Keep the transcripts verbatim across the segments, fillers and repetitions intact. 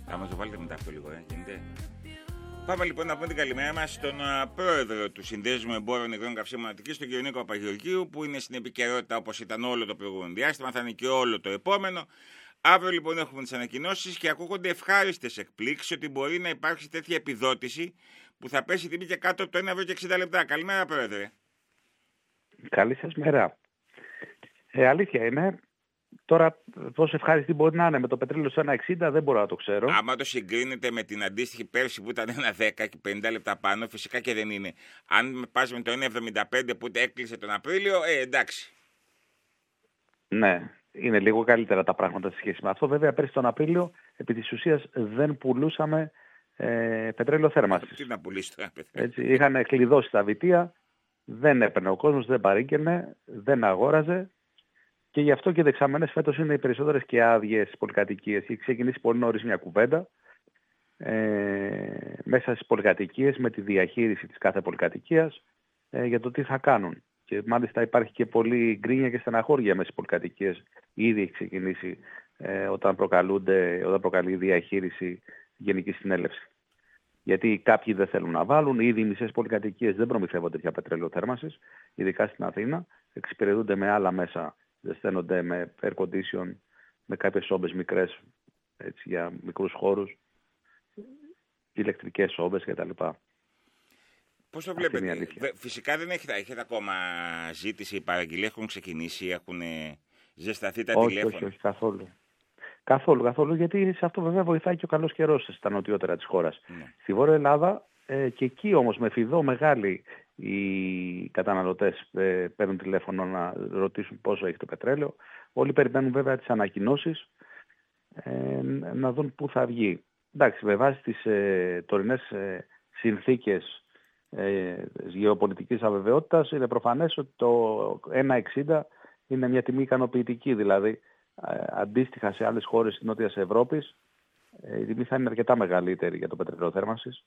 Θα μας το βάλετε μετά αυτό λίγο, ε, γίνεται. Πάμε λοιπόν να πούμε την καλημέρα μας στον uh, πρόεδρο του Συνδέσμου Εμπόρων Υγρών Καυσίμων Αττικής, τον κύριο Νίκο Παπαγεωργίου, που είναι στην επικαιρότητα όπως ήταν όλο το προηγούμενο διάστημα, θα είναι και όλο το επόμενο. Αύριο λοιπόν έχουμε τις ανακοινώσεις και ακούγονται ευχάριστες εκπλήξεις ότι μπορεί να υπάρξει τέτοια επιδότηση που θα πέσει τιμή και κάτω από το ένα ευρώ και εξήντα λεπτά. Καλημέρα, πρόεδρε. Καλή σας μέρα. Ε, αλήθεια είναι. Τώρα, πόσο ευχάριστη μπορεί να είναι με το πετρέλαιο στο ένα εξήντα, δεν μπορώ να το ξέρω. Άμα το συγκρίνετε με την αντίστοιχη πέρσι που ήταν ένα δέκα και πενήντα λεπτά πάνω, φυσικά και δεν είναι. Αν πας με το ένα εβδομήντα πέντε που έκλεισε τον Απρίλιο, ε, εντάξει. Ναι, είναι λίγο καλύτερα τα πράγματα σε σχέση με αυτό. Βέβαια, πέρσι τον Απρίλιο, επί της ουσίας, δεν πουλούσαμε ε, πετρέλαιο θέρμανσης. Τι να πουλήσει τώρα, Έτσι, είχαν κλειδώσει τα βιτία, δεν έπαιρνε ο κόσμος, δεν παρήγγελνε, δεν αγόραζε. Και γι' αυτό και δεξαμενές φέτος είναι οι περισσότερες και άδειες πολυκατοικίες. Έχει ξεκινήσει πολύ νωρίς μια κουβέντα ε, μέσα στις πολυκατοικίες με τη διαχείριση της κάθε πολυκατοικίας ε, για το τι θα κάνουν. Και μάλιστα υπάρχει και πολύ γκρίνια και στεναχώρια μέσα στις πολυκατοικίες. Ήδη έχει ξεκινήσει ε, όταν, προκαλούνται, όταν προκαλεί η διαχείριση γενική συνέλευση. Γιατί κάποιοι δεν θέλουν να βάλουν, ήδη οι μισές πολυκατοικίες δεν προμηθεύονται πια πετρέλαιο θέρμανσης, ειδικά στην Αθήνα, εξυπηρετούνται με άλλα μέσα. Ζεσταίνονται με air condition, με κάποιες σόμπες μικρές, έτσι, για μικρούς χώρους, ηλεκτρικές σόμπες κτλ. Πώς το βλέπετε? Φυσικά δεν έχετε, έχετε ακόμα ζήτηση, οι παραγγελίες έχουν ξεκινήσει, έχουν ζεσταθεί τα όχι, τηλέφωνα. Όχι, όχι, καθόλου. Καθόλου, καθόλου, γιατί σε αυτό βέβαια βοηθάει και ο καλός καιρός στα νοτιότερα της χώρας. Ναι. Στη Βόρεια Ελλάδα ε, και εκεί όμως με φιδό μεγάλη οι καταναλωτές ε, παίρνουν τηλέφωνο να ρωτήσουν πόσο έχει το πετρέλαιο. Όλοι περιμένουν βέβαια τις ανακοινώσεις ε, να δουν πού θα βγει. Εντάξει, με βάση τις ε, τωρινές ε, συνθήκες ε, γεωπολιτικής αβεβαιότητας είναι προφανές ότι το ένα εξήντα είναι μια τιμή ικανοποιητική. Δηλαδή ε, αντίστοιχα σε άλλες χώρες της Νότιας Ευρώπης ε, η τιμή θα είναι αρκετά μεγαλύτερη για το πετρέλαιο θέρμανσης.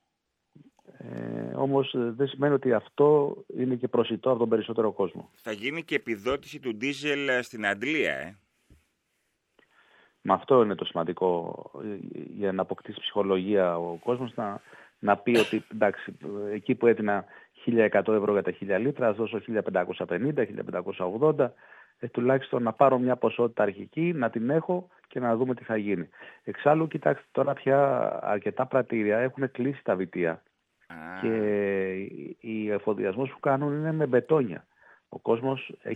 Ε, όμως δεν σημαίνει ότι αυτό είναι και προσιτό από τον περισσότερο κόσμο. Θα γίνει και επιδότηση του ντίζελ στην Αντλία, ε. Με αυτό είναι το σημαντικό, για να αποκτήσει ψυχολογία ο κόσμος, να, να πει ότι εντάξει, εκεί που έτεινα χίλια εκατό ευρώ για τα χίλια λίτρα, ας δώσω χίλια πεντακόσια πενήντα, χίλια πεντακόσια ογδόντα, ε, τουλάχιστον να πάρω μια ποσότητα αρχική, να την έχω και να δούμε τι θα γίνει. Εξάλλου, κοιτάξτε, τώρα πια αρκετά πρατήρια έχουν κλείσει τα βιτία. Και οι εφοδιασμός που κάνουν είναι με μπετόνια. Ο κόσμος έχει